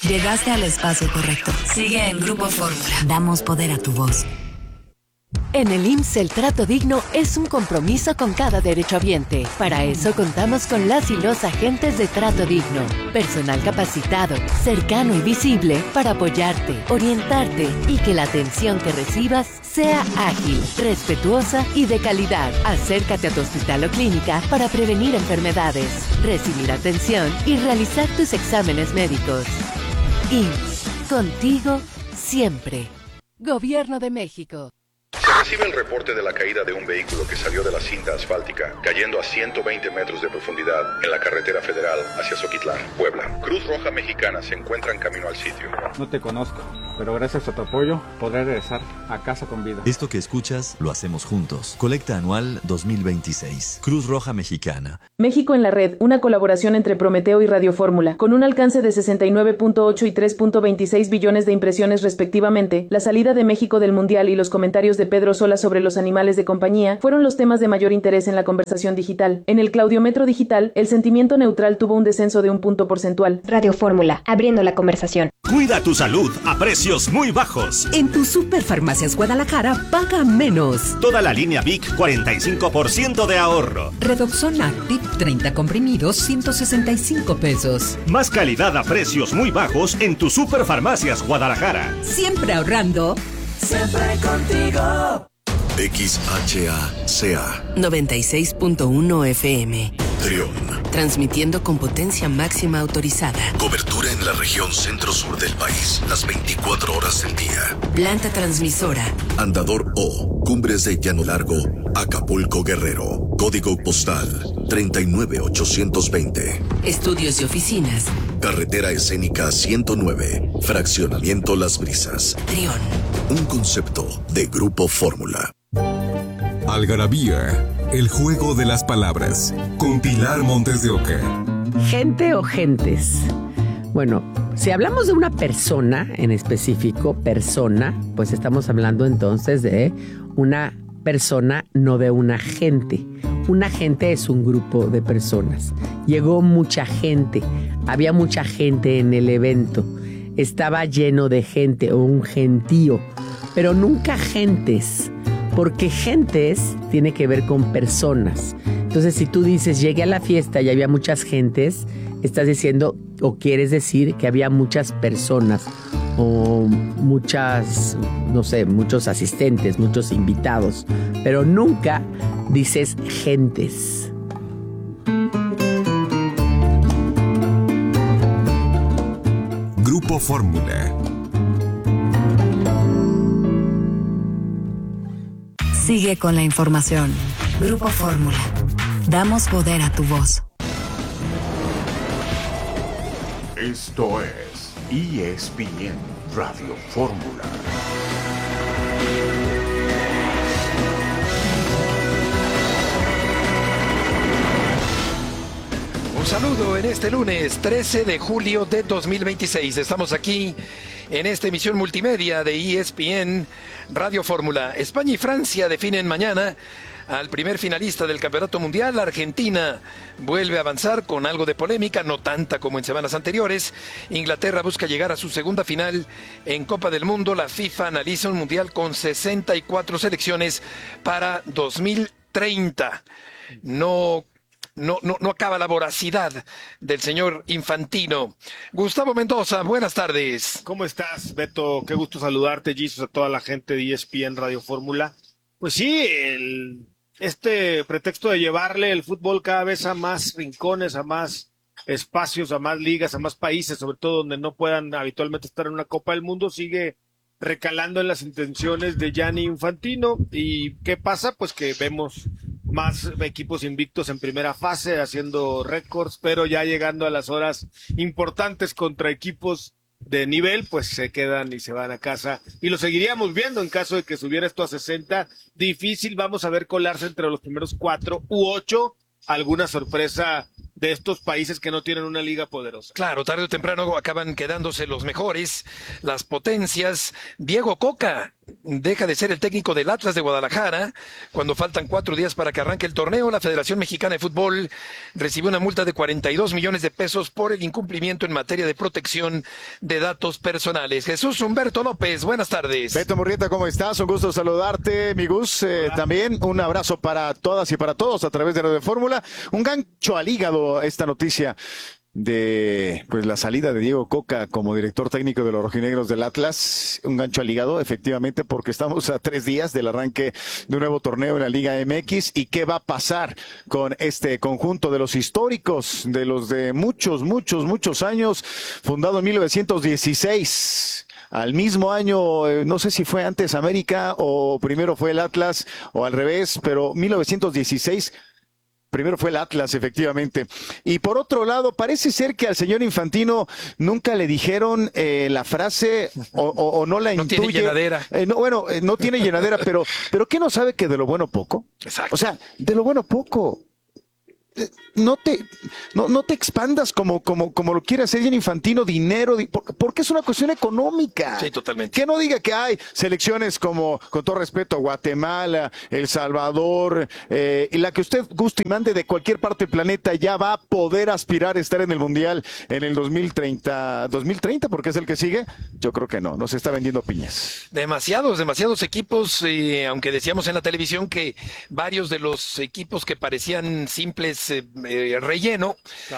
Llegaste al espacio correcto. Sigue en Grupo Fórmula. Damos poder a tu voz. En el IMSS el trato digno es un compromiso con cada derechohabiente. Para eso contamos con las y los agentes de trato digno. Personal capacitado, cercano y visible para apoyarte, orientarte y que la atención que recibas sea ágil, respetuosa y de calidad. Acércate a tu hospital o clínica para prevenir enfermedades, recibir atención y realizar tus exámenes médicos. IMSS, contigo siempre. Gobierno de México. Se recibe el reporte de la caída de un vehículo que salió de la cinta asfáltica, cayendo a 120 metros de profundidad en la carretera federal hacia Zoquitlán, Puebla. Cruz Roja Mexicana se encuentra en camino al sitio. No te conozco, pero gracias a tu apoyo podré regresar a casa con vida. Esto que escuchas lo hacemos juntos. Colecta Anual 2026. Cruz Roja Mexicana. México en la red, una colaboración entre Prometeo y Radio Fórmula. Con un alcance de 69.8 y 3.26 billones de impresiones respectivamente, la salida de México del Mundial y los comentarios de Pedro Sola sobre los animales de compañía fueron los temas de mayor interés en la conversación digital. En el Claudiometro digital, el sentimiento neutral tuvo un descenso de un punto porcentual. Radio Fórmula, abriendo la conversación. Cuida tu salud a precios muy bajos. En tu Superfarmacias Guadalajara, paga menos. Toda la línea Vic, 45% de ahorro. Redoxon Active, 30 comprimidos, 165 pesos. Más calidad a precios muy bajos en tu Superfarmacias Guadalajara. Siempre ahorrando. Siempre contigo. XHACA 96.1 FM. Trión. Transmitiendo con potencia máxima autorizada. Cobertura en la región centro-sur del país, las 24 horas del día. Planta transmisora. Andador O, Cumbres de Llano Largo, Acapulco, Guerrero. Código postal 39820. Estudios y oficinas. Carretera escénica 109, Fraccionamiento Las Brisas. Trión. Un concepto de Grupo Fórmula. Algarabía, el juego de las palabras, con Pilar Montes de Oca. ¿Gente o gentes? Bueno, si hablamos de una persona en específico, persona, pues estamos hablando entonces de una persona, no de una gente. Una gente es un grupo de personas. Llegó mucha gente, había mucha gente en el evento. Estaba lleno de gente o un gentío, pero nunca gentes, porque gentes tiene que ver con personas. Entonces, si tú dices, llegué a la fiesta y había muchas gentes, estás diciendo o quieres decir que había muchas personas o muchas, no sé, muchos asistentes, muchos invitados, pero nunca dices gentes. Grupo Fórmula. Sigue con la información. Grupo Fórmula. Damos poder a tu voz. Esto es ESPN Radio Fórmula. Un saludo en este lunes 13 de julio de 2026. Estamos aquí en esta emisión multimedia de ESPN Radio Fórmula. España y Francia definen mañana al primer finalista del Campeonato Mundial. Argentina vuelve a avanzar con algo de polémica, no tanta como en semanas anteriores. Inglaterra busca llegar a su segunda final en Copa del Mundo. La FIFA analiza un mundial con 64 selecciones para 2030. No acaba la voracidad del señor Infantino. Gustavo Mendoza, buenas tardes. ¿Cómo estás, Beto? Qué gusto saludarte, Jesus, a toda la gente de ESPN Radio Fórmula. Pues sí, este pretexto de llevarle el fútbol cada vez a más rincones, a más espacios, a más ligas, a más países, sobre todo donde no puedan habitualmente estar en una Copa del Mundo, sigue recalando en las intenciones de Gianni Infantino. ¿Y qué pasa? Pues que vemos más equipos invictos en primera fase, haciendo récords, pero ya llegando a las horas importantes contra equipos de nivel, pues se quedan y se van a casa. Y lo seguiríamos viendo en caso de que subiera esto a 60. Difícil, vamos a ver colarse entre los primeros 4 u 8 alguna sorpresa de estos países que no tienen una liga poderosa. Claro, tarde o temprano acaban quedándose los mejores, las potencias. Diego Coca deja de ser el técnico del Atlas de Guadalajara. Cuando faltan 4 días para que arranque el torneo, la Federación Mexicana de Fútbol recibió una multa de 42 millones de pesos por el incumplimiento en materia de protección de datos personales. Jesús Humberto López, buenas tardes. Beto Murrieta, ¿cómo estás? Un gusto saludarte, mi Gus. También un abrazo para todas y para todos a través de Radio Fórmula. Un gancho al hígado esta noticia de pues la salida de Diego Coca como director técnico de los rojinegros del Atlas. Un gancho al hígado, efectivamente, porque estamos a 3 días del arranque de un nuevo torneo en la Liga MX. ¿Y qué va a pasar con este conjunto de los históricos, de los de muchos años, fundado en 1916? Al mismo año, no sé si fue antes América o primero fue el Atlas o al revés, pero 1916... primero fue el Atlas, efectivamente. Y por otro lado, parece ser que al señor Infantino nunca le dijeron la frase o no la intuye. No tiene llenadera. No tiene llenadera, pero ¿qué no sabe que de lo bueno poco? Exacto. O sea, de lo bueno poco. No te expandas como lo quiere hacer el Infantino, dinero, porque es una cuestión económica. Sí, totalmente. Que no diga que hay selecciones como, con todo respeto, Guatemala, El Salvador, y la que usted guste y mande de cualquier parte del planeta ya va a poder aspirar a estar en el Mundial en el 2030, porque es el que sigue. Yo creo que no, nos está vendiendo piñas. Demasiados equipos, aunque decíamos en la televisión que varios de los equipos que parecían simples relleno,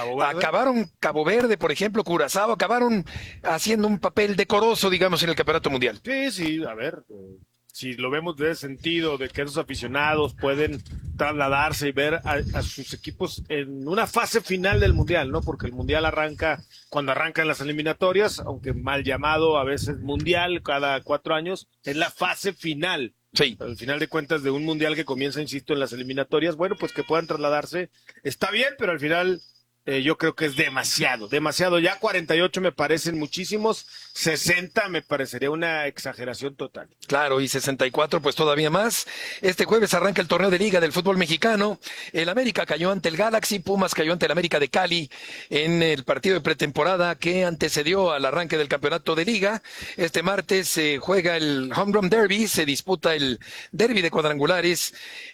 Cabo Verde, por ejemplo, Curazao, acabaron haciendo un papel decoroso, digamos, en el Campeonato Mundial. Sí, a ver, si lo vemos de ese sentido, de que esos aficionados pueden trasladarse y ver a sus equipos en una fase final del Mundial, ¿no? Porque el Mundial arranca cuando arrancan las eliminatorias, aunque mal llamado a veces Mundial cada 4 años, es la fase final. Sí. Al final de cuentas de un mundial que comienza, insisto, en las eliminatorias, bueno, pues que puedan trasladarse, está bien, pero al final yo creo que es demasiado, ya 48 me parecen muchísimos, 60 me parecería una exageración total. Claro, y 64 pues todavía más. Este jueves arranca el torneo de liga del fútbol mexicano. El América cayó ante el Galaxy, Pumas cayó ante el América de Cali en el partido de pretemporada que antecedió al arranque del campeonato de liga. Este martes se juega el Home Run Derby, se disputa el derby de cuadrangulares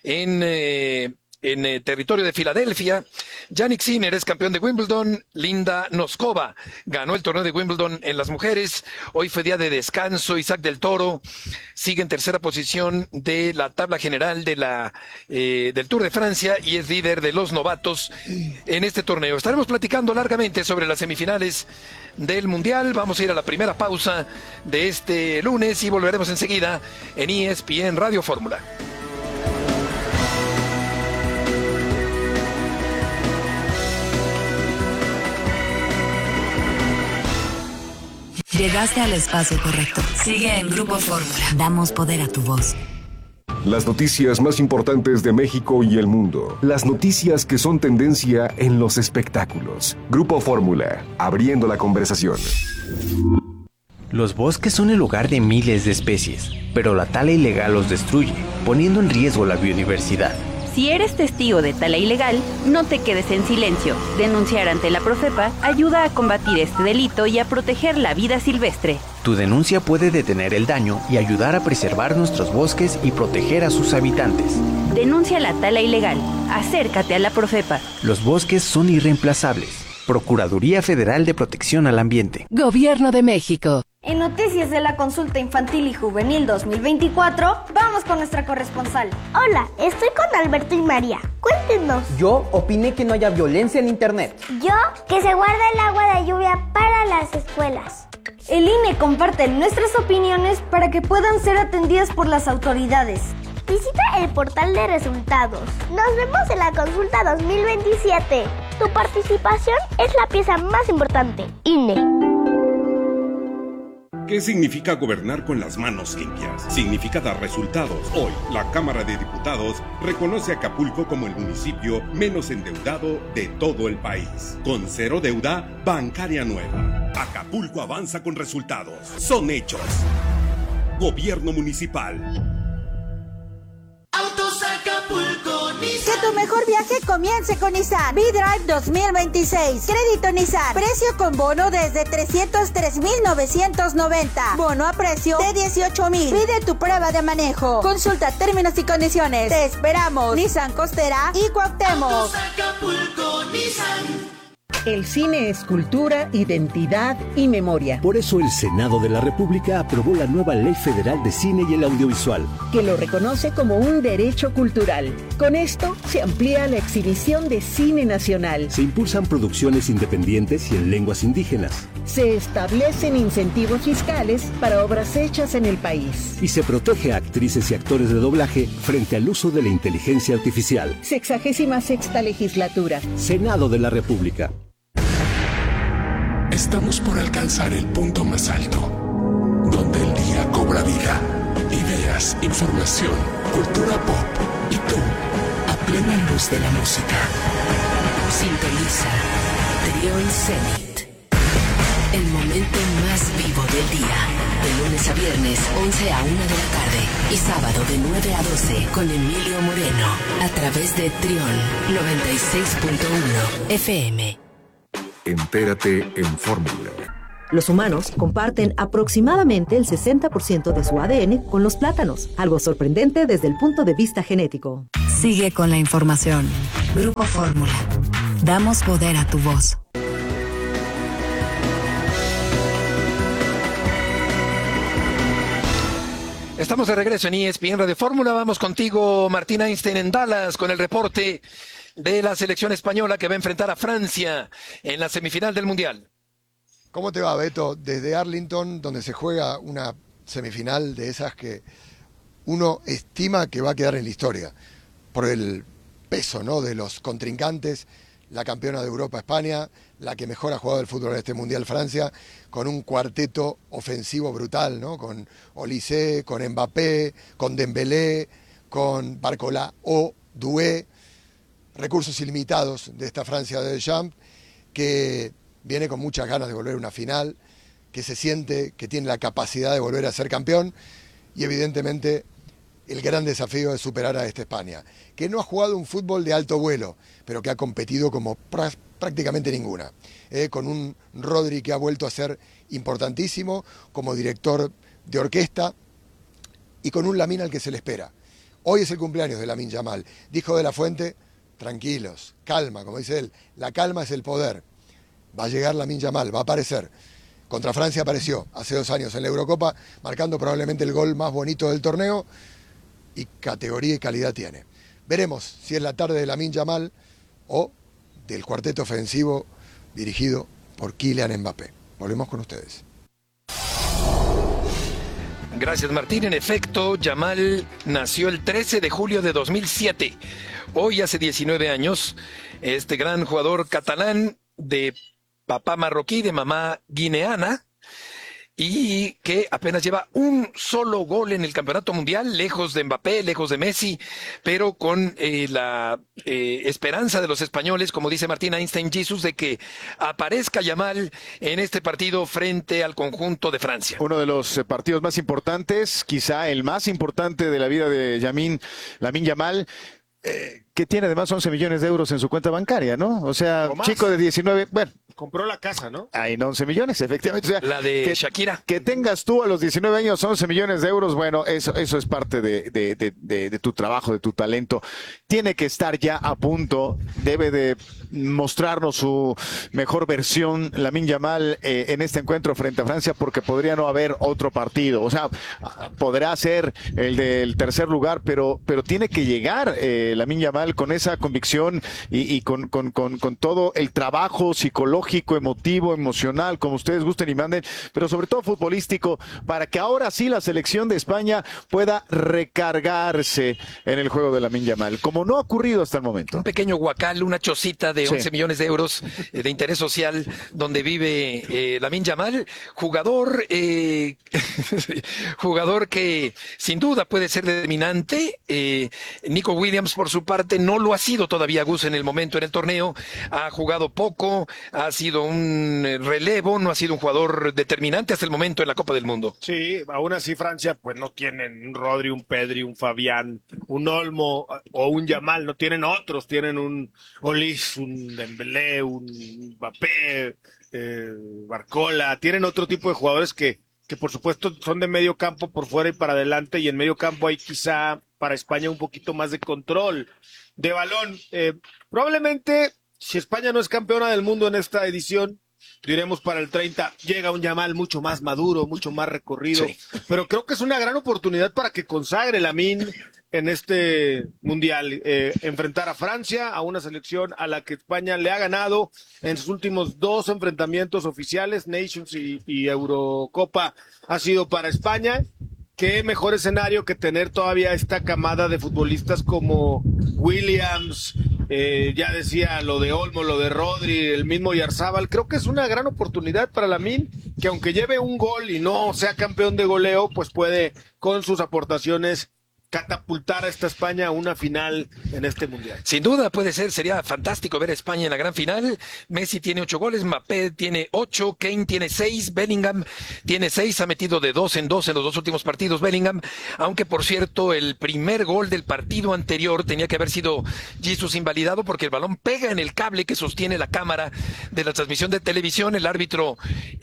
en territorio de Filadelfia. Jannik Sinner es campeón de Wimbledon. Linda Noskova ganó el torneo de Wimbledon en las mujeres. Hoy fue día de descanso. Isaac del Toro sigue en tercera posición de la tabla general de del Tour de Francia y es líder de los novatos en este torneo. Estaremos platicando largamente sobre las semifinales del Mundial. Vamos a ir a la primera pausa de este lunes y volveremos enseguida en ESPN Radio Fórmula. Llegaste al espacio correcto. Sigue en Grupo Fórmula. Damos poder a tu voz. Las noticias más importantes de México y el mundo. Las noticias que son tendencia en los espectáculos. Grupo Fórmula, abriendo la conversación. Los bosques son el hogar de miles de especies, pero la tala ilegal los destruye, poniendo en riesgo la biodiversidad. Si eres testigo de tala ilegal, no te quedes en silencio. Denunciar ante la Profepa ayuda a combatir este delito y a proteger la vida silvestre. Tu denuncia puede detener el daño y ayudar a preservar nuestros bosques y proteger a sus habitantes. Denuncia la tala ilegal. Acércate a la Profepa. Los bosques son irreemplazables. Procuraduría Federal de Protección al Ambiente. Gobierno de México. En noticias de la Consulta Infantil y Juvenil 2024, vamos con nuestra corresponsal. Hola, estoy con Alberto y María. Cuéntenos. Yo opiné que no haya violencia en internet. Yo, que se guarda el agua de lluvia para las escuelas. El INE comparte nuestras opiniones para que puedan ser atendidas por las autoridades. Visita el portal de resultados. Nos vemos en la Consulta 2027. Tu participación es la pieza más importante. INE. ¿Qué significa gobernar con las manos limpias? Significa dar resultados. Hoy, la Cámara de Diputados reconoce a Acapulco como el municipio menos endeudado de todo el país. Con cero deuda bancaria nueva. Acapulco avanza con resultados. Son hechos. Gobierno municipal. Autos Acapulco. Acapulco, Nissan. Que tu mejor viaje comience con Nissan. V-Drive 2026. Crédito Nissan. Precio con bono desde 303,990. Bono a precio de 18,000. Pide tu prueba de manejo. Consulta términos y condiciones. Te esperamos. Nissan Costera y Cuauhtémoc. Acapulco, Nissan. El cine es cultura, identidad y memoria. Por eso el Senado de la República aprobó la nueva Ley Federal de Cine y el Audiovisual, que lo reconoce como un derecho cultural. Con esto se amplía la exhibición de cine nacional. Se impulsan producciones independientes y en lenguas indígenas. Se establecen incentivos fiscales para obras hechas en el país. Y se protege a actrices y actores de doblaje frente al uso de la inteligencia artificial. 66ª legislatura. Senado de la República. Estamos por alcanzar el punto más alto, donde el día cobra vida, ideas, información, cultura pop y tú, a plena luz de la música. Sintoniza Trión Zenit, el momento más vivo del día, de lunes a viernes 11 a 1 de la tarde y sábado de 9 a 12 con Emilio Moreno, a través de Trión 96.1 FM. Entérate en Fórmula. Los humanos comparten aproximadamente el 60% de su ADN con los plátanos, algo sorprendente desde el punto de vista genético. Sigue con la información. Grupo Fórmula. Damos poder a tu voz. Estamos de regreso en ESPN Radio Fórmula. Vamos contigo, Martín Einstein, en Dallas, con el reporte de la selección española que va a enfrentar a Francia en la semifinal del Mundial. ¿Cómo te va, Beto? Desde Arlington, donde se juega una semifinal de esas que uno estima que va a quedar en la historia, por el peso, ¿no?, de los contrincantes, la campeona de Europa, España, la que mejor ha jugado el fútbol en este Mundial, Francia, con un cuarteto ofensivo brutal, ¿no?, con Olise, con Mbappé, con Dembélé, con Barcola o Doué, recursos ilimitados de esta Francia de Deschamps, que viene con muchas ganas de volver a una final, que se siente que tiene la capacidad de volver a ser campeón, y evidentemente el gran desafío es superar a esta España, que no ha jugado un fútbol de alto vuelo, pero que ha competido como prácticamente ninguna, con un Rodri que ha vuelto a ser importantísimo como director de orquesta, y con un Lamine al que se le espera. Hoy es el cumpleaños de Lamine Yamal. Dijo De la Fuente: tranquilos, calma, como dice él, la calma es el poder. Va a llegar Lamine Yamal, va a aparecer. Contra Francia apareció hace 2 años en la Eurocopa, marcando probablemente el gol más bonito del torneo, y categoría y calidad tiene. Veremos si es la tarde de Lamine Yamal o del cuarteto ofensivo dirigido por Kylian Mbappé. Volvemos con ustedes. Gracias, Martín. En efecto, Yamal nació el 13 de julio de 2007. Hoy, hace 19 años, este gran jugador catalán de papá marroquí, de mamá guineana, y que apenas lleva un solo gol en el campeonato mundial, lejos de Mbappé, lejos de Messi, pero con la esperanza de los españoles, como dice Martín Einstein Jesus, de que aparezca Yamal en este partido frente al conjunto de Francia. Uno de los partidos más importantes, quizá el más importante de la vida de Lamine Yamal, que tiene además 11 millones de euros en su cuenta bancaria, ¿no? O sea, chico de 19, bueno. Compró la casa, ¿no? Hay 11 millones, efectivamente. O sea, la de Shakira. Que tengas tú a los 19 años 11 millones de euros, bueno, eso es parte de tu trabajo, de tu talento. Tiene que estar ya a punto, debe de mostrarnos su mejor versión, Lamine Yamal, en este encuentro frente a Francia, porque podría no haber otro partido. O sea, podrá ser el del tercer lugar, pero tiene que llegar Lamine Yamal con esa convicción y con todo el trabajo psicológico, emotivo, emocional, como ustedes gusten y manden, pero sobre todo futbolístico, para que ahora sí la selección de España pueda recargarse en el juego de Lamine Yamal, como no ha ocurrido hasta el momento. Un pequeño huacal, una chocita de 11 millones de euros de interés social, donde vive Lamine Yamal, jugador que sin duda puede ser determinante. Nico Williams, por su parte, no lo ha sido todavía, Gus, en el momento en el torneo, ha jugado poco, ha sido un relevo, no ha sido un jugador determinante hasta el momento en la Copa del Mundo. Sí, aún así Francia pues no tienen un Rodri, un Pedri, un Fabián, un Olmo o un Yamal, no tienen otros, tienen un Olis, un Dembélé, un Mbappé, Barcola, tienen otro tipo de jugadores que por supuesto son de medio campo por fuera y para adelante, y en medio campo hay quizá para España un poquito más de control de balón. Probablemente si España no es campeona del mundo en esta edición, diremos para el 30, llega un Yamal mucho más maduro, mucho más recorrido, sí. Pero creo que es una gran oportunidad para que consagre Lamine en este mundial, enfrentar a Francia, a una selección a la que España le ha ganado en sus últimos 2 enfrentamientos oficiales, Nations y Eurocopa ha sido para España. Qué mejor escenario que tener todavía esta camada de futbolistas como Williams, ya decía lo de Olmo, lo de Rodri, el mismo Yarzábal. Creo que es una gran oportunidad para Lamine, que aunque lleve un gol y no sea campeón de goleo, pues puede con sus aportaciones catapultar a esta España a una final en este mundial. Sin duda puede ser, sería fantástico ver a España en la gran final. Messi tiene 8 goles, Mbappé tiene 8, Kane tiene 6, Bellingham tiene 6, ha metido de 2 en 2 en los 2 últimos partidos Bellingham, aunque por cierto el primer gol del partido anterior tenía que haber sido Jesus invalidado porque el balón pega en el cable que sostiene la cámara de la transmisión de televisión. El árbitro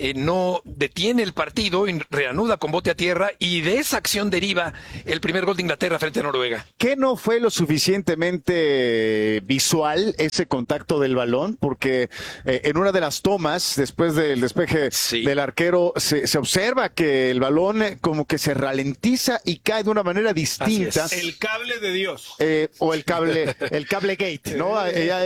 no detiene el partido y reanuda con bote a tierra, y de esa acción deriva el primer gol de Inglaterra frente a Noruega. ¿Qué no fue lo suficientemente visual ese contacto del balón? Porque en una de las tomas, después del despeje del arquero, se observa que el balón como que se ralentiza y cae de una manera distinta. El cable de Dios. O el cable gate, ¿no?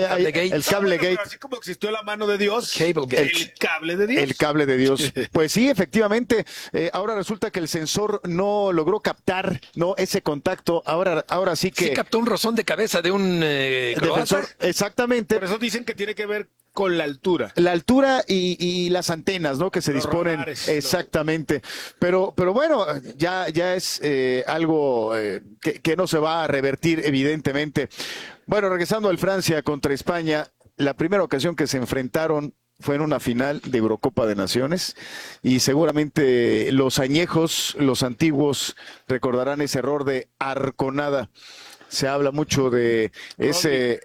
El cable gate. Así como existió la mano de Dios, el cable de Dios. El cable de Dios. Pues sí, efectivamente. Ahora resulta que el sensor no logró captar, ¿no?, ese contacto. Ahora sí que... Sí captó un rozón de cabeza de un defensor. Exactamente. Por eso dicen que tiene que ver con la altura. La altura y las antenas, ¿no?, que se disponen. Radares, exactamente. Pero bueno, ya es algo que no se va a revertir, evidentemente. Bueno, regresando al Francia contra España, la primera ocasión que se enfrentaron fue en una final de Eurocopa de Naciones, y seguramente los añejos, los antiguos, recordarán ese error de Arconada. Se habla mucho de ese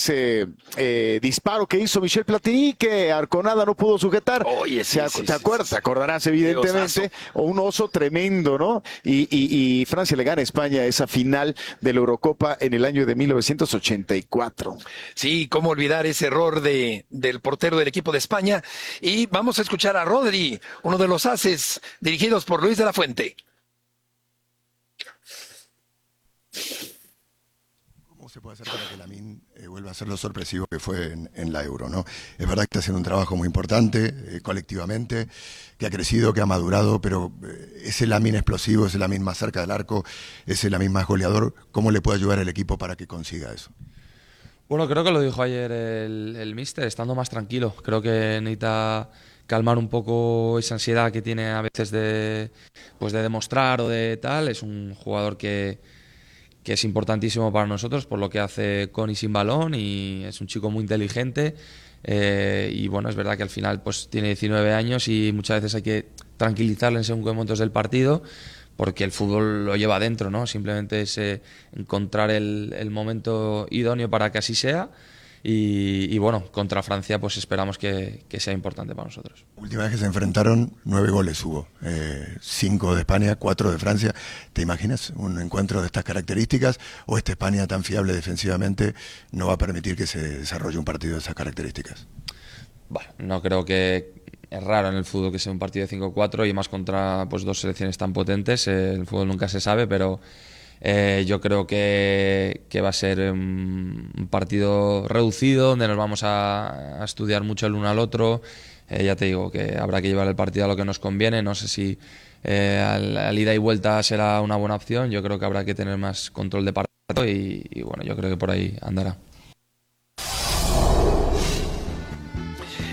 disparo que hizo Michel Platini, que Arconada no pudo sujetar. Oye, ¿Te acordarás evidentemente? O un oso tremendo, ¿no? Y Francia le gana a España esa final de la Eurocopa en el año de 1984. Sí, cómo olvidar ese error del portero del equipo de España. Y vamos a escuchar a Rodri, uno de los ases dirigidos por Luis de la Fuente. Se puede hacer para que Lamine vuelva a ser lo sorpresivo que fue en la Euro, ¿no? Es verdad que está haciendo un trabajo muy importante colectivamente, que ha crecido, que ha madurado, pero ese Lamine explosivo, ese Lamine más cerca del arco, ese Lamine más goleador, ¿cómo le puede ayudar el equipo para que consiga eso? Bueno, creo que lo dijo ayer el míster, estando más tranquilo. Creo que necesita calmar un poco esa ansiedad que tiene a veces de demostrar o de tal. Es un jugador que es importantísimo para nosotros por lo que hace con y sin balón, y es un chico muy inteligente, y bueno, es verdad que al final pues tiene 19 años y muchas veces hay que tranquilizarle en según qué momentos del partido, porque el fútbol lo lleva adentro, ¿no? Simplemente es encontrar el momento idóneo para que así sea. Y bueno, contra Francia pues esperamos que sea importante para nosotros. Última vez que se enfrentaron, 9 goles hubo, 5 de España, 4 de Francia. ¿Te imaginas un encuentro de estas características, o esta España tan fiable defensivamente no va a permitir que se desarrolle un partido de esas características? Bueno, no creo que... Es raro en el fútbol que sea un partido de 5-4 y más contra pues 2 selecciones tan potentes. El fútbol nunca se sabe, pero... yo creo que va a ser un partido reducido, donde nos vamos a estudiar mucho el uno al otro. Ya te digo que habrá que llevar el partido a lo que nos conviene. No sé si al ida y vuelta será una buena opción. Yo creo que habrá que tener más control de partido y bueno, yo creo que por ahí andará.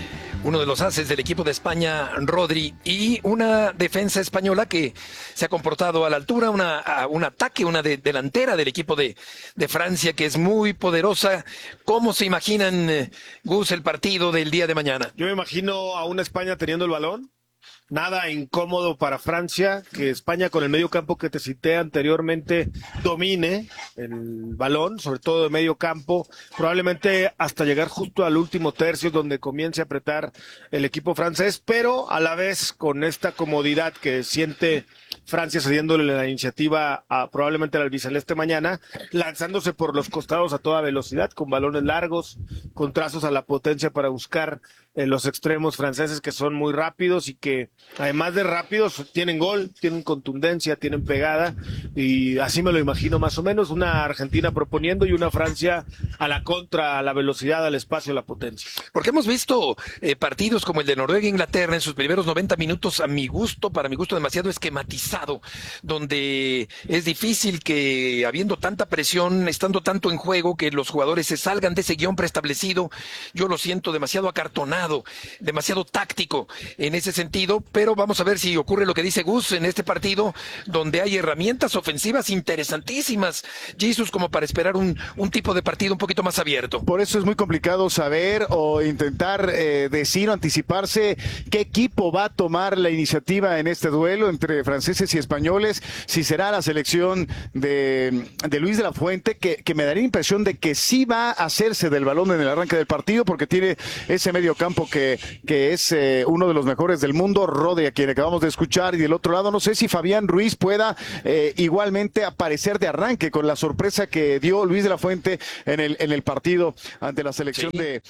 uno de los ases del equipo de España, Rodri, y una defensa española que se ha comportado a la altura, un ataque, una delantera del equipo de Francia que es muy poderosa. ¿Cómo se imaginan, Gus, el partido del día de mañana? Yo me imagino a una España teniendo el balón. Nada incómodo para Francia, que España con el medio campo que te cité anteriormente domine el balón, sobre todo de medio campo, probablemente hasta llegar justo al último tercio donde comience a apretar el equipo francés, pero a la vez con esta comodidad que siente Francia cediéndole la iniciativa a probablemente al albiceleste mañana, lanzándose por los costados a toda velocidad, con balones largos, con trazos a la potencia para buscar los extremos franceses que son muy rápidos y que además de rápidos tienen gol, tienen contundencia, tienen pegada, y así me lo imagino más o menos, una Argentina proponiendo y una Francia a la contra, a la velocidad, al espacio, a la potencia. Porque hemos visto partidos como el de Noruega e Inglaterra en sus primeros 90 minutos, para mi gusto demasiado esquematizado, donde es difícil que, habiendo tanta presión, estando tanto en juego, que los jugadores se salgan de ese guión preestablecido. Yo lo siento demasiado acartonado, demasiado táctico en ese sentido, pero vamos a ver si ocurre lo que dice Gus en este partido, donde hay herramientas ofensivas interesantísimas, Jesús, como para esperar un tipo de partido un poquito más abierto. Por eso es muy complicado saber o intentar decir o anticiparse qué equipo va a tomar la iniciativa en este duelo entre franceses y españoles, si será la selección de Luis de la Fuente, que me daría la impresión de que sí va a hacerse del balón en el arranque del partido, porque tiene ese medio campo que es uno de los mejores del mundo, Rodri, a quien acabamos de escuchar, y del otro lado no sé si Fabián Ruiz pueda igualmente aparecer de arranque con la sorpresa que dio Luis de la Fuente en el partido ante la selección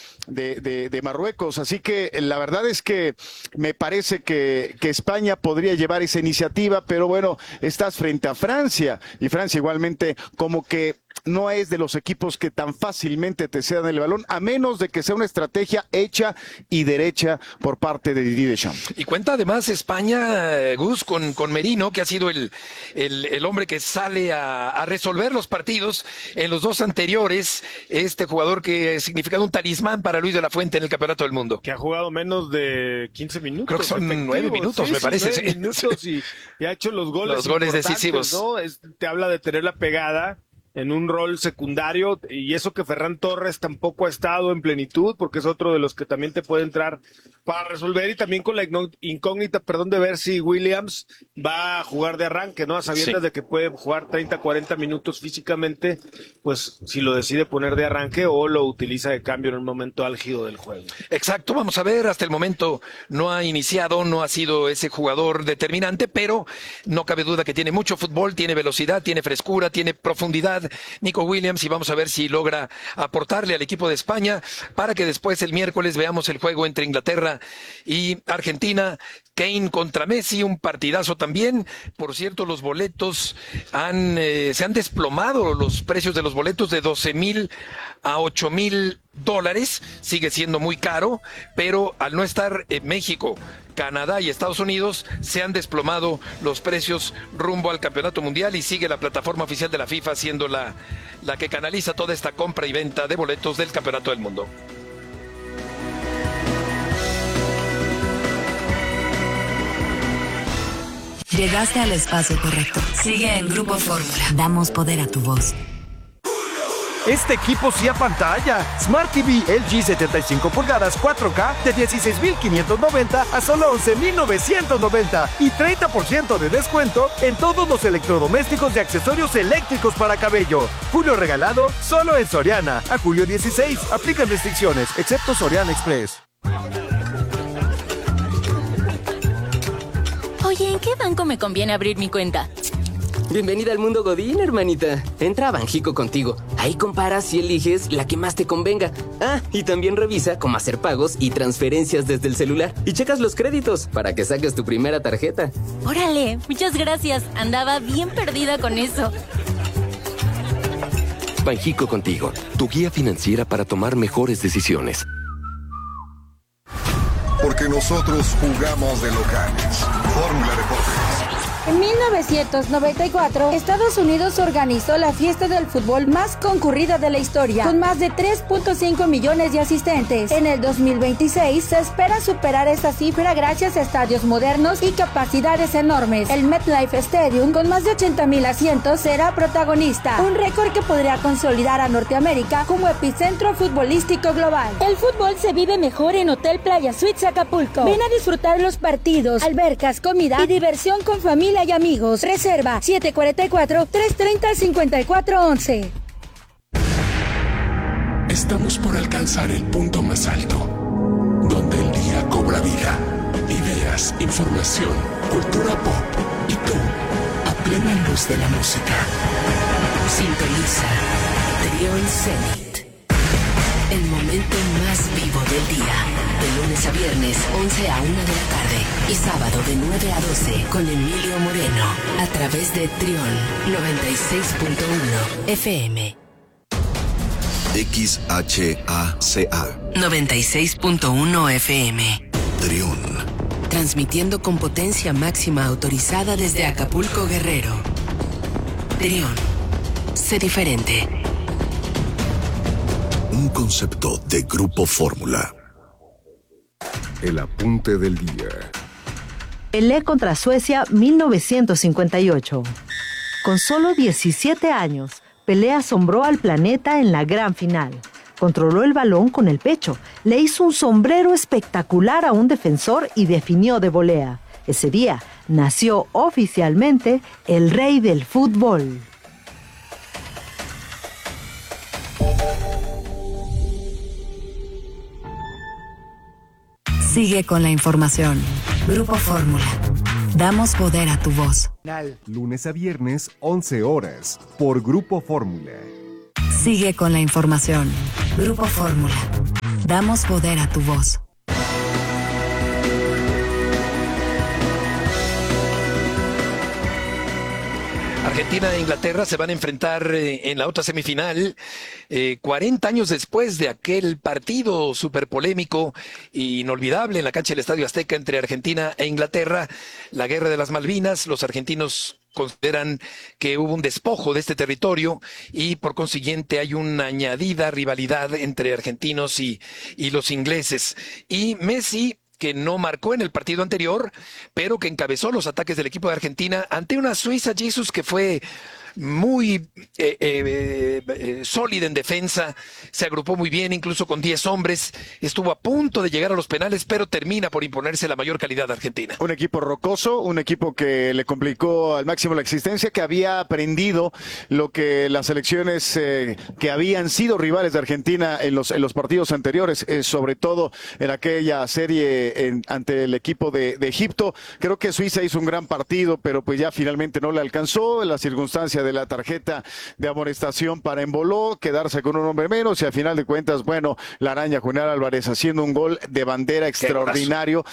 de Marruecos. Así que la verdad es que me parece que España podría llevar esa iniciativa, pero bueno, estás frente a Francia, y Francia igualmente como que no es de los equipos que tan fácilmente te cedan el balón, a menos de que sea una estrategia hecha y derecha por parte de Didier Deschamps. Y cuenta además España, Gus, con Merino, que ha sido el hombre que sale a resolver los partidos en los dos anteriores, este jugador que ha significado un talismán para Luis de la Fuente en el Campeonato del Mundo. Que ha jugado menos de 15 minutos. Creo que son 9 minutos, me parece. 9 minutos y ha hecho los goles decisivos, ¿no? Te habla de tener la pegada en un rol secundario, y eso que Ferran Torres tampoco ha estado en plenitud, porque es otro de los que también te puede entrar para resolver, y también con la incógnita, de ver si Williams va a jugar de arranque, ¿no? A sabiendas de que puede jugar 30, 40 minutos físicamente, pues si lo decide poner de arranque o lo utiliza de cambio en un momento álgido del juego. Exacto, vamos a ver, hasta el momento no ha iniciado, no ha sido ese jugador determinante, pero no cabe duda que tiene mucho fútbol, tiene velocidad, tiene frescura, tiene profundidad, Nico Williams, y vamos a ver si logra aportarle al equipo de España para que después el miércoles veamos el juego entre Inglaterra y Argentina. Kane contra Messi, un partidazo también. Por cierto, los boletos se han desplomado, los precios de los boletos de $12,000 a $8,000. Sigue siendo muy caro, pero al no estar en México, Canadá y Estados Unidos, se han desplomado los precios rumbo al Campeonato Mundial, y sigue la plataforma oficial de la FIFA siendo la que canaliza toda esta compra y venta de boletos del Campeonato del Mundo. Llegaste al espacio correcto. Sigue en Grupo Fórmula. Damos poder a tu voz. Este equipo sí a pantalla. Smart TV LG 75 pulgadas 4K de 16,590 a solo 11,990 y 30% de descuento en todos los electrodomésticos y accesorios eléctricos para cabello. Julio regalado solo en Soriana. A julio 16. Aplican restricciones, excepto Soriana Express. Oye, ¿en qué banco me conviene abrir mi cuenta? Bienvenida al mundo Godín, hermanita. Entra a Banjico Contigo. Ahí comparas y eliges la que más te convenga. Ah, y también revisa cómo hacer pagos y transferencias desde el celular. Y checas los créditos para que saques tu primera tarjeta. Órale, muchas gracias. Andaba bien perdida con eso. Banjico Contigo, tu guía financiera para tomar mejores decisiones. Porque nosotros jugamos de locales. Fórmula Deportes. En 1994, Estados Unidos organizó la fiesta del fútbol más concurrida de la historia, con más de 3.5 millones de asistentes. En el 2026 se espera superar esa cifra gracias a estadios modernos y capacidades enormes. El MetLife Stadium, con más de 80,000 asientos, será protagonista, un récord que podría consolidar a Norteamérica como epicentro futbolístico global. El fútbol se vive mejor en Hotel Playa Suites Acapulco. Ven a disfrutar los partidos, albercas, comida y diversión con familia y amigos. Reserva 744-330-5411. Estamos por alcanzar el punto más alto, donde el día cobra vida. Ideas, información, cultura pop y tú, a plena luz de la música. Sintoniza Trión Zenit. El momento más vivo del día. De lunes a viernes, 11 a 1 de la tarde. Y sábado de 9 a 12 con Emilio Moreno. A través de Trión 96.1 FM. XHACA 96.1 FM. Trión. Transmitiendo con potencia máxima autorizada desde Acapulco, Guerrero. Trión. Sé diferente. Un concepto de Grupo Fórmula. El apunte del día. Pelé contra Suecia 1958. Con solo 17 años, Pelé asombró al planeta en la gran final. Controló el balón con el pecho, le hizo un sombrero espectacular a un defensor y definió de volea. Ese día nació oficialmente el rey del fútbol. Sigue con la información. Grupo Fórmula. Damos poder a tu voz. Lunes a viernes, 11 horas, por Grupo Fórmula. Sigue con la información. Grupo Fórmula. Damos poder a tu voz. Argentina e Inglaterra se van a enfrentar en la otra semifinal 40 años después de aquel partido súper polémico e inolvidable en la cancha del Estadio Azteca entre Argentina e Inglaterra, la Guerra de las Malvinas. Los argentinos consideran que hubo un despojo de este territorio y por consiguiente hay una añadida rivalidad entre argentinos y los ingleses. Y Messi, que no marcó en el partido anterior, pero que encabezó los ataques del equipo de Argentina ante una Suiza, Jesus, que fue muy sólida en defensa, se agrupó muy bien, incluso con 10 hombres, estuvo a punto de llegar a los penales, pero termina por imponerse la mayor calidad de Argentina. Un equipo rocoso, un equipo que le complicó al máximo la existencia, que había aprendido lo que las selecciones que habían sido rivales de Argentina en los partidos anteriores, sobre todo en aquella serie ante el equipo de Egipto. Creo que Suiza hizo un gran partido, pero pues ya finalmente no le alcanzó la circunstancia de la tarjeta de amonestación para Embolo, quedarse con un hombre menos y al final de cuentas, bueno, la araña Julián Álvarez haciendo un gol de bandera extraordinario.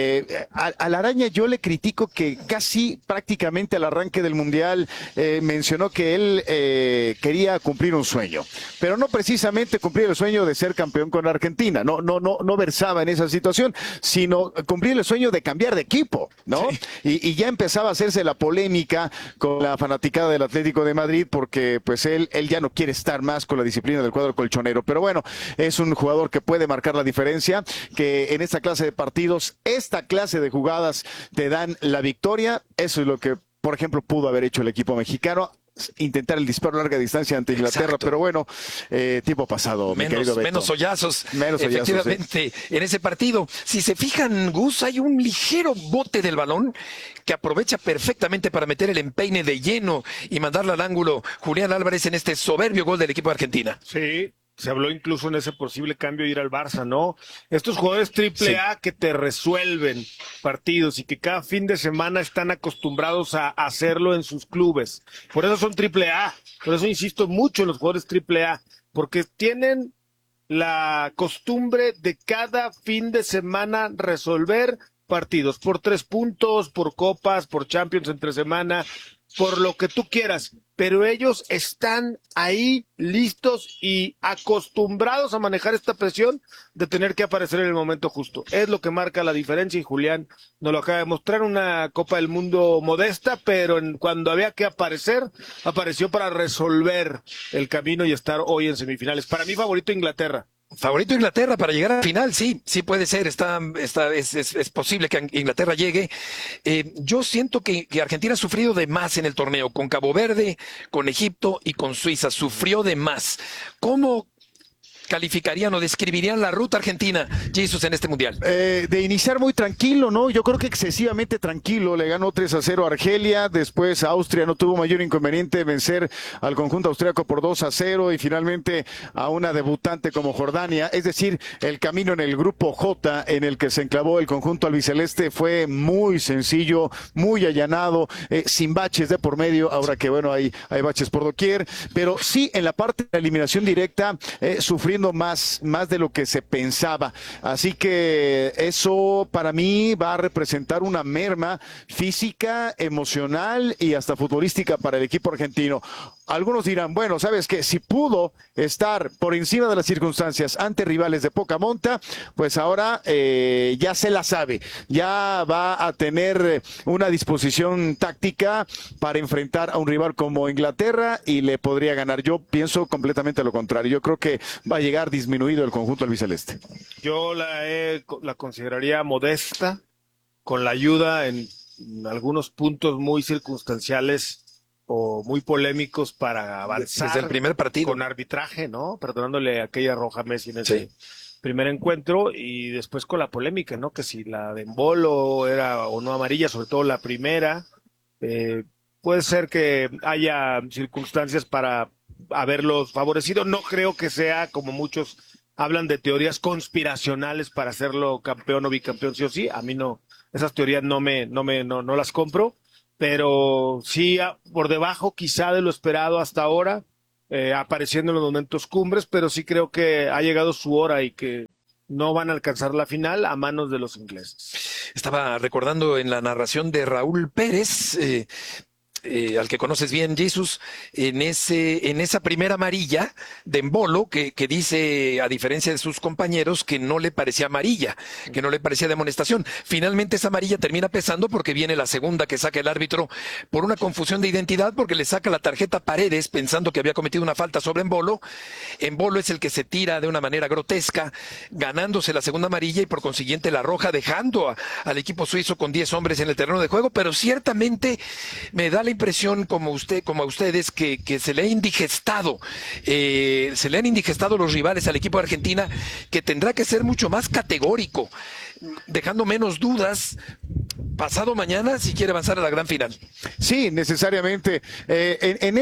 A la araña yo le critico que casi prácticamente al arranque del Mundial mencionó que él quería cumplir un sueño, pero no precisamente cumplir el sueño de ser campeón con Argentina, no versaba en esa situación, sino cumplir el sueño de cambiar de equipo, ¿no? Sí. Y ya empezaba a hacerse la polémica con la fanaticada del Atlético de Madrid porque pues él ya no quiere estar más con la disciplina del cuadro colchonero, pero bueno, es un jugador que puede marcar la diferencia, que en esta clase de partidos, esta clase de jugadas te dan la victoria. Eso es lo que, por ejemplo, pudo haber hecho el equipo mexicano, intentar el disparo a larga distancia ante Inglaterra. Exacto. Pero bueno, tiempo pasado, mi querido Beto. Menos hoyazos, efectivamente, sí, en ese partido. Si se fijan, Gus, hay un ligero bote del balón que aprovecha perfectamente para meter el empeine de lleno y mandarla al ángulo Julián Álvarez en este soberbio gol del equipo de Argentina. Sí. Se habló incluso en ese posible cambio de ir al Barça, ¿no? Estos jugadores AAA sí, que te resuelven partidos y que cada fin de semana están acostumbrados a hacerlo en sus clubes. Por eso son AAA. Por eso insisto mucho en los jugadores AAA. Porque tienen la costumbre de cada fin de semana resolver partidos. Por 3 puntos, por copas, por Champions entre semana. por lo que tú quieras, pero ellos están ahí listos y acostumbrados a manejar esta presión de tener que aparecer en el momento justo. Es lo que marca la diferencia y Julián nos lo acaba de mostrar, una Copa del Mundo modesta, pero cuando había que aparecer, apareció para resolver el camino y estar hoy en semifinales. Para mí favorito Inglaterra. Favorito Inglaterra para llegar al final, sí puede ser, es posible que Inglaterra llegue. Yo siento que Argentina ha sufrido de más en el torneo, con Cabo Verde, con Egipto y con Suiza, sufrió de más. ¿Cómo calificarían o describirían la ruta argentina, Jesús, en este mundial? De iniciar muy tranquilo, ¿no? Yo creo que excesivamente tranquilo. Le ganó 3-0 a Argelia, después Austria no tuvo mayor inconveniente vencer al conjunto austriaco por 2-0 y finalmente a una debutante como Jordania. Es decir, el camino en el grupo J en el que se enclavó el conjunto albiceleste fue muy sencillo, muy allanado, sin baches de por medio. Ahora que bueno, hay baches por doquier, pero sí en la parte de la eliminación directa sufriendo más de lo que se pensaba. Así que eso para mí va a representar una merma física, emocional y hasta futbolística para el equipo argentino. Algunos dirán, bueno, ¿sabes qué? Si pudo estar por encima de las circunstancias ante rivales de poca monta, pues ahora ya se la sabe. Ya va a tener una disposición táctica para enfrentar a un rival como Inglaterra y le podría ganar. Yo pienso completamente lo contrario. Yo creo que va a llegar disminuido el conjunto albiceleste. Yo la consideraría modesta, con la ayuda en algunos puntos muy circunstanciales o muy polémicos para avanzar. Desde el primer partido. Con arbitraje, ¿no? Perdonándole aquella roja a Messi en ese primer encuentro, y después con la polémica, ¿no? Que si la de Embolo era o no amarilla, sobre todo la primera. Puede ser que haya circunstancias para haberlos favorecido. No creo que sea, como muchos hablan, de teorías conspiracionales para hacerlo campeón o bicampeón sí o sí. A mí no, esas teorías no las compro, pero sí por debajo quizá de lo esperado hasta ahora, apareciendo en los momentos cumbres, pero sí creo que ha llegado su hora y que no van a alcanzar la final a manos de los ingleses. Estaba recordando en la narración de Raúl Pérez, al que conoces bien, Jesús, en esa primera amarilla de Embolo, que dice, a diferencia de sus compañeros, que no le parecía amarilla, que no le parecía de amonestación. Finalmente esa amarilla termina pesando porque viene la segunda que saca el árbitro por una confusión de identidad, porque le saca la tarjeta a Paredes pensando que había cometido una falta sobre Embolo. Embolo es el que se tira de una manera grotesca, ganándose la segunda amarilla y por consiguiente la roja, dejando al equipo suizo con 10 hombres en el terreno de juego, pero ciertamente me da la impresión, como a ustedes, que se le ha indigestado, se le han indigestado los rivales al equipo de Argentina, que tendrá que ser mucho más categórico, dejando menos dudas pasado mañana si quiere avanzar a la gran final. Sí, necesariamente. En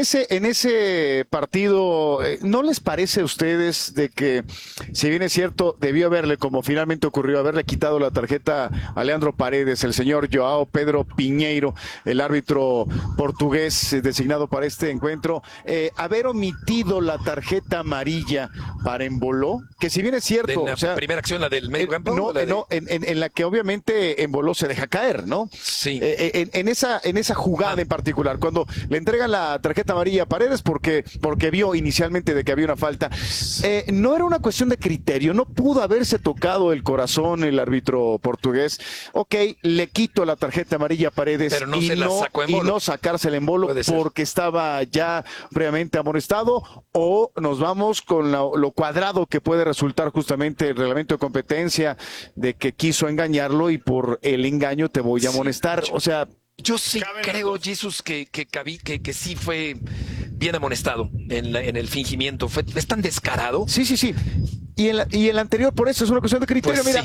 ese partido, ¿no les parece a ustedes de que, si bien es cierto, debió haberle, como finalmente ocurrió, haberle quitado la tarjeta a Leandro Paredes, el señor Joao Pedro Piñeiro, el árbitro portugués designado para este encuentro, haber omitido la tarjeta amarilla para Embolo, que si bien es cierto... De la primera acción, la del medio campo. En la que obviamente Embolo se deja caer, ¿no? Sí. En esa jugada en particular, cuando le entregan la tarjeta amarilla a Paredes porque vio inicialmente de que había una falta, no era una cuestión de criterio, no pudo haberse tocado el corazón el árbitro portugués. Ok, le quito la tarjeta amarilla a Paredes, pero no se la sacó Embolo, y no sacársela a Embolo porque estaba ya previamente amonestado, o nos vamos con lo cuadrado que puede resultar justamente el reglamento de competencia, de que quiso engañarlo y por el engaño te voy a amonestar. O sea, yo sí creo, Jesús, que sí fue bien amonestado en el fingimiento. Es tan descarado. Sí. Y el anterior, por eso es una cuestión de criterio. Pues mira,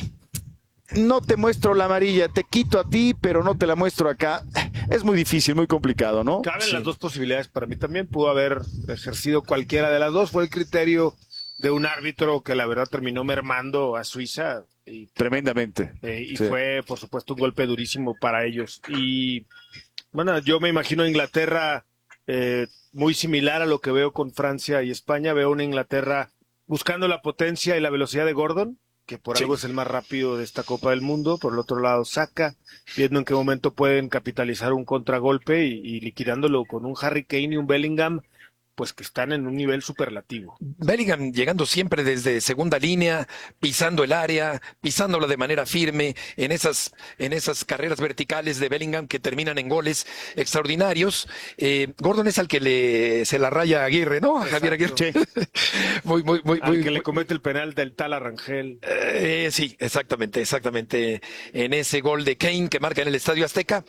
no te muestro la amarilla, te quito a ti, pero no te la muestro acá. Es muy difícil, muy complicado, ¿no? Caben las dos posibilidades. Para mí también pudo haber ejercido cualquiera de las dos. Fue el criterio de un árbitro que la verdad terminó mermando a Suiza. Tremendamente. Fue, por supuesto, un golpe durísimo para ellos. Y bueno, yo me imagino a Inglaterra muy similar a lo que veo con Francia y España. Veo una Inglaterra buscando la potencia y la velocidad de Gordon, que por algo es el más rápido de esta Copa del Mundo. Por el otro lado, Saka, viendo en qué momento pueden capitalizar un contragolpe y liquidándolo con un Harry Kane y un Bellingham, pues que están en un nivel superlativo. Bellingham llegando siempre desde segunda línea, pisando el área, pisándola de manera firme en esas carreras verticales de Bellingham que terminan en goles extraordinarios. Gordon es al que se la raya a Aguirre, ¿no? A Javier Aguirre. Sí. muy, que le comete el penal del tal Arrangel. Sí, exactamente. En ese gol de Kane que marca en el Estadio Azteca.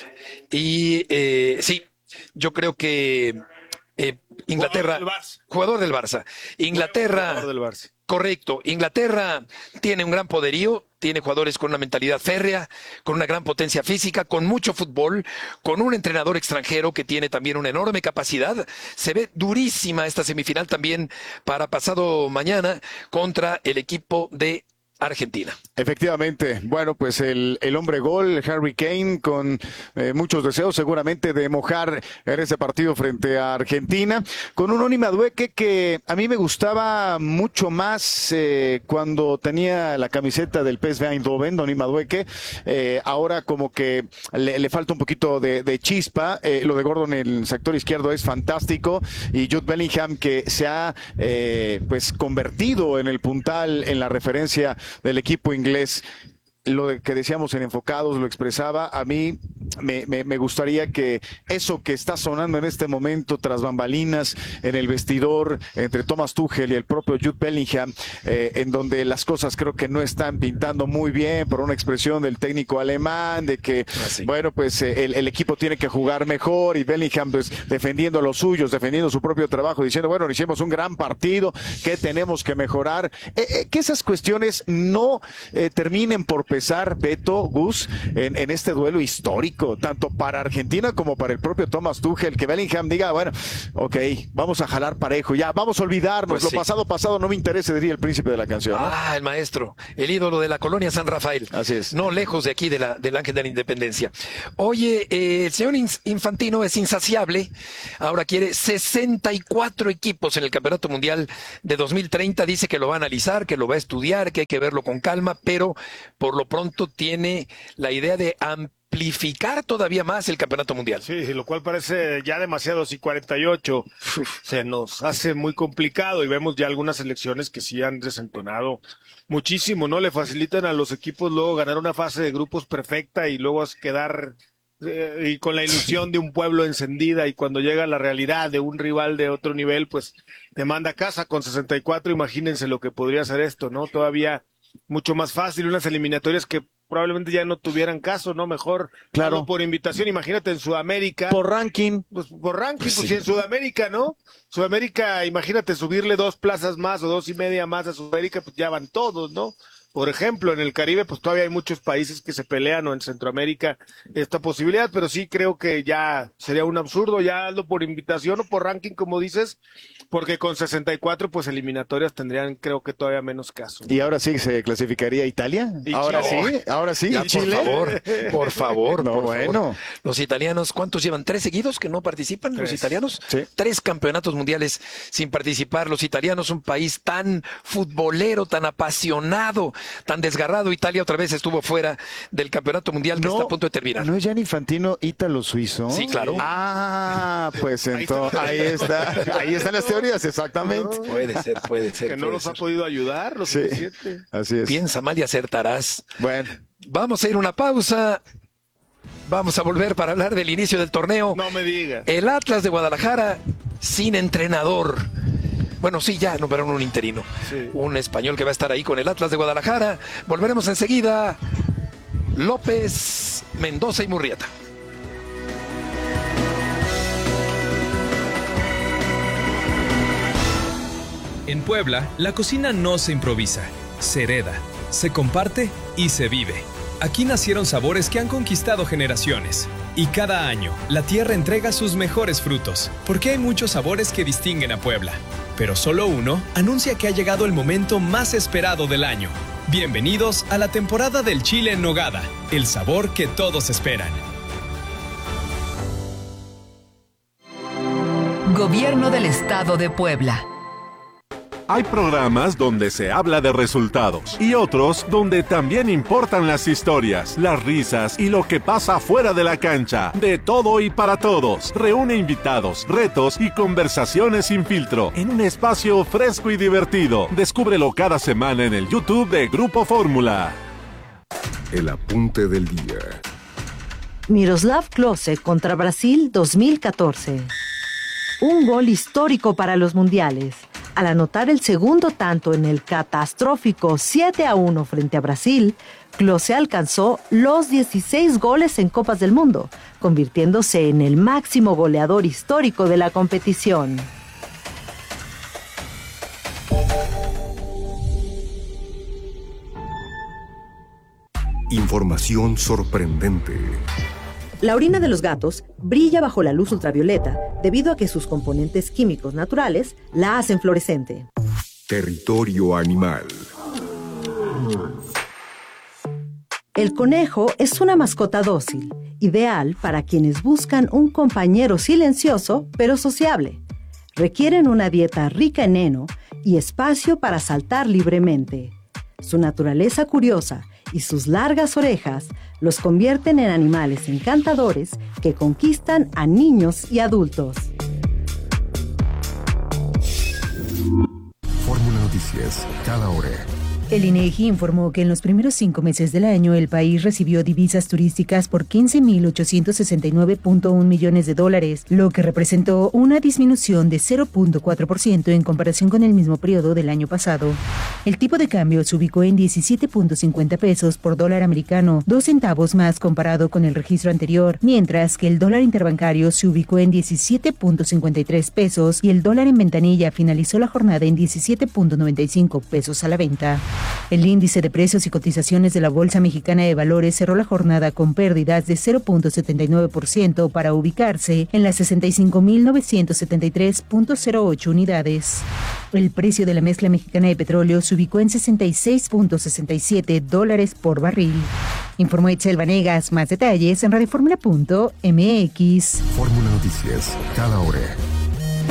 Y sí, yo creo que Inglaterra, jugador del Barça. Inglaterra, correcto. Inglaterra tiene un gran poderío, tiene jugadores con una mentalidad férrea, con una gran potencia física, con mucho fútbol, con un entrenador extranjero que tiene también una enorme capacidad. Se ve durísima esta semifinal también para pasado mañana contra el equipo de Argentina. Efectivamente, bueno, pues el hombre gol, Harry Kane, con muchos deseos seguramente de mojar en ese partido frente a Argentina, con un Oni Madueke que a mí me gustaba mucho más cuando tenía la camiseta del PSV Eindhoven, Oni Madueke. Ahora como que le falta un poquito de chispa. Lo de Gordon en el sector izquierdo es fantástico, y Jude Bellingham, que se ha pues convertido en el puntal, en la referencia del equipo inglés. Lo que decíamos en Enfocados lo expresaba. A mí me gustaría que eso que está sonando en este momento tras bambalinas en el vestidor entre Thomas Tuchel y el propio Jude Bellingham, en donde las cosas creo que no están pintando muy bien por una expresión del técnico alemán de que bueno, pues el equipo tiene que jugar mejor, y Bellingham pues defendiendo a los suyos, defendiendo su propio trabajo, diciendo bueno, hicimos un gran partido, que tenemos que mejorar, que esas cuestiones no terminen por pesar, Beto, Gus, en este duelo histórico, tanto para Argentina como para el propio Thomas Tuchel, que Bellingham diga, bueno, ok, vamos a jalar parejo, ya, vamos a olvidarnos, pues lo pasado no me interesa, diría el príncipe de la canción, ¿no? El maestro, el ídolo de la colonia San Rafael. Así es. No lejos de aquí, del Ángel de la Independencia. Oye, el señor Infantino es insaciable, ahora quiere 64 equipos en el Campeonato Mundial de 2030, dice que lo va a analizar, que lo va a estudiar, que hay que verlo con calma, pero por lo pronto tiene la idea de amplificar todavía más el campeonato mundial. Sí, lo cual parece ya demasiado. Si 48 se nos hace muy complicado, y vemos ya algunas selecciones que sí han desentonado muchísimo, ¿no? Le facilitan a los equipos luego ganar una fase de grupos perfecta y luego quedar y con la ilusión de un pueblo encendida, y cuando llega la realidad de un rival de otro nivel, pues te manda a casa con 64. Imagínense lo que podría ser esto, ¿no? Todavía mucho más fácil, unas eliminatorias que probablemente ya no tuvieran caso, ¿no? Mejor, claro, por invitación. Imagínate en Sudamérica. Por ranking. Pues sí. En Sudamérica, ¿no? Sudamérica, imagínate subirle 2 plazas más o 2.5 más a Sudamérica, pues ya van todos, ¿no? Por ejemplo, en el Caribe, pues todavía hay muchos países que se pelean, o en Centroamérica esta posibilidad, pero sí creo que ya sería un absurdo, ya hazlo por invitación o por ranking, como dices, porque con 64, pues eliminatorias tendrían, creo que todavía menos caso. ¿Y ahora sí se clasificaría Italia? ¿Ahora sí? Ya, ¿Chile? Por favor. No, bueno. Favor. Los italianos, ¿cuántos llevan? ¿3 seguidos que no participan? 3. Los italianos. Sí. 3 campeonatos mundiales sin participar. Los italianos, un país tan futbolero, tan apasionado, tan desgarrado. Italia otra vez estuvo fuera del campeonato mundial que está a punto de terminar. ¿No es Gianni Infantino ítalo-suizo? Sí, claro. Pues entonces ahí están las teorías, exactamente. No, puede ser. Que no nos ha podido ayudar lo suficiente. Así es. Piensa mal y acertarás. Bueno. Vamos a ir a una pausa. Vamos a volver para hablar del inicio del torneo. No me digas. El Atlas de Guadalajara sin entrenador. Bueno, sí, ya nombraron un interino. Sí. Un español que va a estar ahí con el Atlas de Guadalajara. Volveremos enseguida. López, Mendoza y Murrieta. En Puebla, la cocina no se improvisa, se hereda, se comparte y se vive. Aquí nacieron sabores que han conquistado generaciones. Y cada año, la tierra entrega sus mejores frutos, porque hay muchos sabores que distinguen a Puebla. Pero solo uno anuncia que ha llegado el momento más esperado del año. Bienvenidos a la temporada del chile en nogada, el sabor que todos esperan. Gobierno del Estado de Puebla. Hay programas donde se habla de resultados y otros donde también importan las historias, las risas y lo que pasa fuera de la cancha. De todo y para todos. Reúne invitados, retos y conversaciones sin filtro en un espacio fresco y divertido. Descúbrelo cada semana en el YouTube de Grupo Fórmula. El apunte del día. Miroslav Klose contra Brasil 2014. Un gol histórico para los mundiales. Al anotar el segundo tanto en el catastrófico 7-1 frente a Brasil, Klose alcanzó los 16 goles en Copas del Mundo, convirtiéndose en el máximo goleador histórico de la competición. Información sorprendente. La orina de los gatos brilla bajo la luz ultravioleta debido a que sus componentes químicos naturales la hacen fluorescente. Territorio animal. El conejo es una mascota dócil, ideal para quienes buscan un compañero silencioso pero sociable. Requieren una dieta rica en heno y espacio para saltar libremente. Su naturaleza curiosa y sus largas orejas los convierten en animales encantadores que conquistan a niños y adultos. Fórmula Noticias, cada hora. El INEGI informó que en los primeros 5 meses del año el país recibió divisas turísticas por 15.869.1 millones de dólares, lo que representó una disminución de 0.4% en comparación con el mismo periodo del año pasado. El tipo de cambio se ubicó en 17.50 pesos por dólar americano, 2 centavos más comparado con el registro anterior, mientras que el dólar interbancario se ubicó en 17.53 pesos y el dólar en ventanilla finalizó la jornada en 17.95 pesos a la venta. El índice de precios y cotizaciones de la Bolsa Mexicana de Valores cerró la jornada con pérdidas de 0.79% para ubicarse en las 65.973.08 unidades. El precio de la mezcla mexicana de petróleo se ubicó en $66.67 por barril. Informó Itzel Vanegas. Más detalles en radioformula.mx. Fórmula Noticias, cada hora.